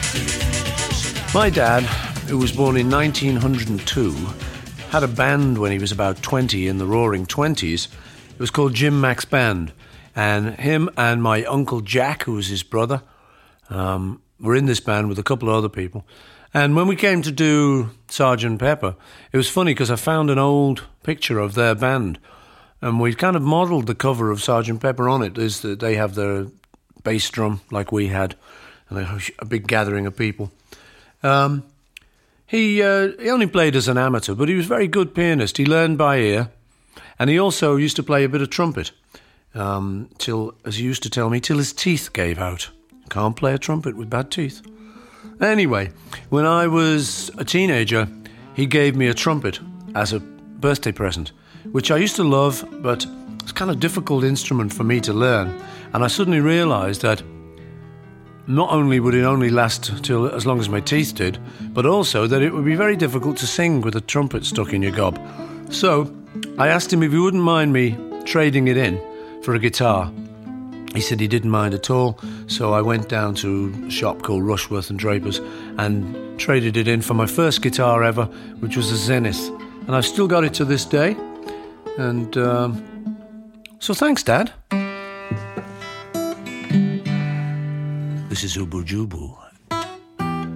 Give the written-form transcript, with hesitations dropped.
My dad, who was born in 1902, had a band when he was about 20 in the Roaring Twenties. It was called Jim Mack's Band. And him and my Uncle Jack, who was his brother, were in this band with a couple of other people. And when we came to do Sgt. Pepper, it was funny because I found an old picture of their band. And we kind of modelled the cover of Sgt. Pepper on it. Is that they have their bass drum like we had, and a big gathering of people. He only played as an amateur, but he was a very good pianist. He learned by ear, and he also used to play a bit of trumpet, till, as he used to tell me, till his teeth gave out. Can't play a trumpet with bad teeth. Anyway, when I was a teenager, he gave me a trumpet as a birthday present, which I used to love, but it's kind of difficult instrument for me to learn. And I suddenly realised that not only would it only last till as long as my teeth did, but also that it would be very difficult to sing with a trumpet stuck in your gob. So I asked him if he wouldn't mind me trading it in for a guitar. He said he didn't mind at all, so I went down to a shop called Rushworth and Drapers and traded it in for my first guitar ever, which was a Zenith. And I've still got it to this day. And so thanks, Dad. This is Ubu Jubu.